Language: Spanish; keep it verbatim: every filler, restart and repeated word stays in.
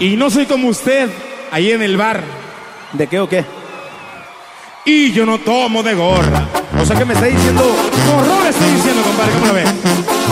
Y no soy como usted, ahí en el bar. ¿De qué o qué? Y yo no tomo de gorra. O sea que me está diciendo... No, no le estoy diciendo, compadre, ¿cómo lo ve?